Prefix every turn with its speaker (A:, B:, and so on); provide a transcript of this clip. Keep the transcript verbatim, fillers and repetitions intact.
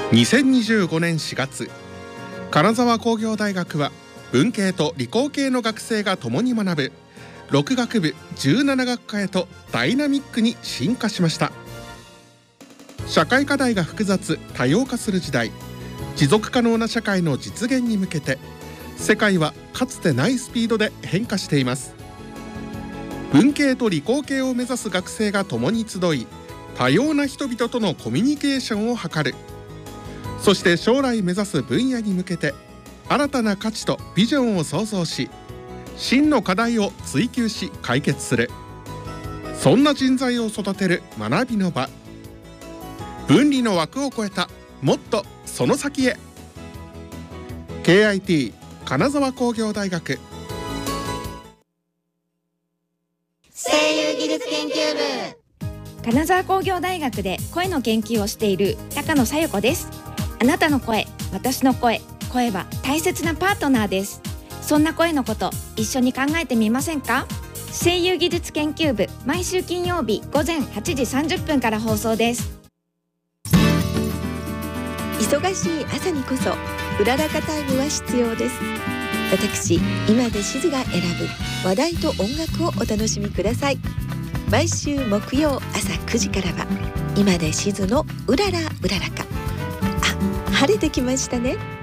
A: にせんにじゅうごねんしがつ、金沢工業大学は文系と理工系の学生が共に学ぶろく学部じゅうなな学科へとダイナミックに進化しました。社会課題が複雑多様化する時代、持続可能な社会の実現に向けて世界はかつてないスピードで変化しています。文系と理工系を目指す学生が共に集い、多様な人々とのコミュニケーションを図る。そして将来目指す分野に向けて新たな価値とビジョンを創造し、真の課題を追求し解決する。そんな人材を育てる学びの場。分離の枠を超えたもっとその先へ。 ケーアイティー 金沢工業大学。
B: 声優技術研究部。
C: 金沢工業大学で声の研究をしている高野紗友子です。あなたの声、私の声、声は大切なパートナーです。そんな声のこと一緒に考えてみませんか？声優技術研究部、毎週金曜日午前はちじさんじゅっぷんから放送です。
B: 忙しい朝にこそうららかタイムは必要です。私、今でしずが選ぶ話題と音楽をお楽しみください。毎週木曜朝くじからは今でしずのうららうららか。あ、晴れてきましたね。